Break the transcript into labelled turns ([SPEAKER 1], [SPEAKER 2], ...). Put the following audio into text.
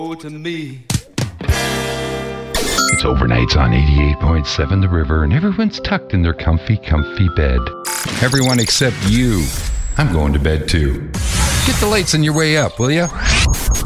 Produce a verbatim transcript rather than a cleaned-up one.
[SPEAKER 1] to me.
[SPEAKER 2] It's overnights on eighty-eight point seven The River, and everyone's tucked in their comfy, comfy bed. Everyone except you. I'm going to bed too. Get the lights on your way up, will ya?